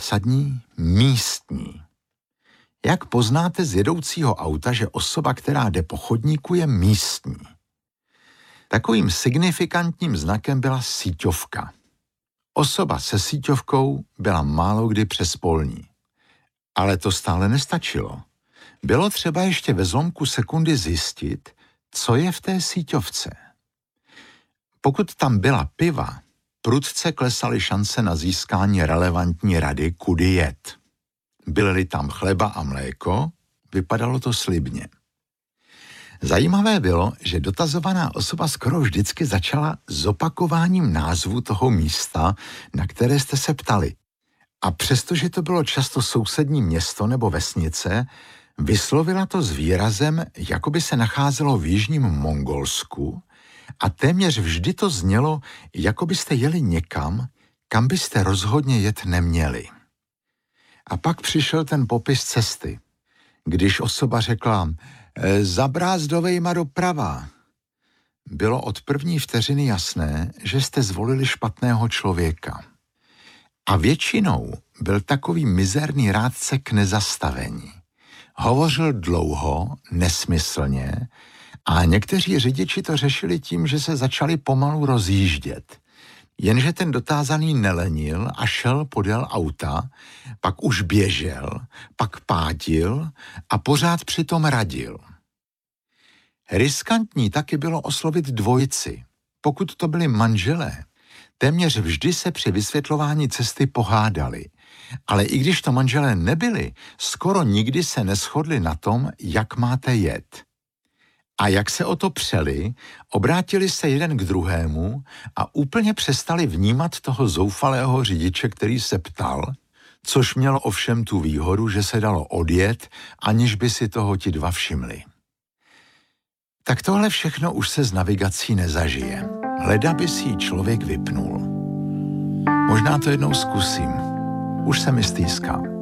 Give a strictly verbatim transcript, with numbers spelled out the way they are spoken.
zásadní místní. Jak poznáte z jedoucího auta, že osoba, která jde po chodníku, je místní? Takovým signifikantním znakem byla síťovka. Osoba se síťovkou byla málo kdy přespolní. Ale to stále nestačilo. Bylo třeba ještě ve zlomku sekundy zjistit, co je v té síťovce. Pokud tam byla piva, prudce klesaly šance na získání relevantní rady, kudy jet. Byly tam chleba a mléko, vypadalo to slibně. Zajímavé bylo, že dotazovaná osoba skoro vždycky začala zopakováním názvu toho místa, na které jste se ptali. A přestože to bylo často sousední město nebo vesnice, vyslovila to s výrazem, jako by se nacházelo v jižním Mongolsku, a téměř vždy to znělo, jako byste jeli někam, kam byste rozhodně jet neměli. A pak přišel ten popis cesty. Když osoba řekla za Brázdovejma doprava, bylo od první vteřiny jasné, že jste zvolili špatného člověka. A většinou byl takový mizerný rádce k nezastavení. Hovořil dlouho, nesmyslně, a někteří řidiči to řešili tím, že se začali pomalu rozjíždět. Jenže ten dotázaný nelenil a šel podél auta, pak už běžel, pak pádil a pořád přitom radil. Riskantní taky bylo oslovit dvojici. Pokud to byli manželé, téměř vždy se při vysvětlování cesty pohádali. Ale i když to manželé nebyli, skoro nikdy se neshodli na tom, jak máte jet. A jak se o to přeli, obrátili se jeden k druhému a úplně přestali vnímat toho zoufalého řidiče, který se ptal, což mělo ovšem tu výhodu, že se dalo odjet, aniž by si toho ti dva všimli. Tak tohle všechno už se s navigací nezažije. Leda by si ji člověk vypnul. Možná to jednou zkusím. Už se mi stýská.